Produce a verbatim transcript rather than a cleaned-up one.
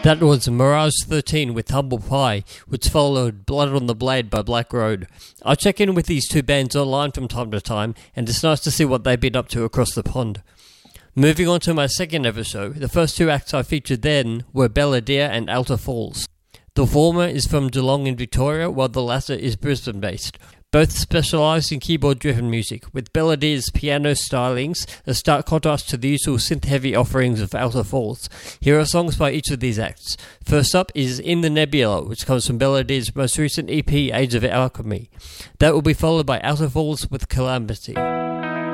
That was Mirage thirteen with Humble Pie, which followed Blood on the Blade by Black Road. I check in with these two bands online from time to time, and it's nice to see what they've been up to across the pond. Moving on to my second ever show, the first two acts I featured then were Belladea and Alta Falls. The former is from Geelong in Victoria, while the latter is Brisbane-based. Both specialise in keyboard-driven music, with Belladea's piano stylings a stark contrast to the usual synth-heavy offerings of Alta Falls. Here are songs by each of these acts. First up is In the Nebula, which comes from Belladea's most recent E P, Age of Alchemy. That will be followed by Alta Falls with Calamity.